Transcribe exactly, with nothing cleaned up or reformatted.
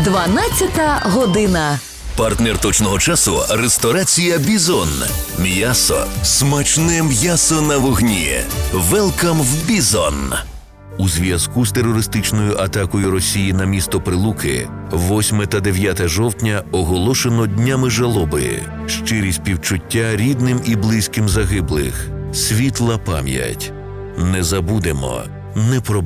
дванадцята година. Партнер точного часу – ресторація «Бізон». М'ясо. Смачне м'ясо на вогні. Велкам в «Бізон». У зв'язку з терористичною атакою Росії на місто Прилуки восьме та дев'яте жовтня оголошено днями жалоби. Щирі співчуття рідним і близьким загиблих. Світла пам'ять. Не забудемо, не пробачимо.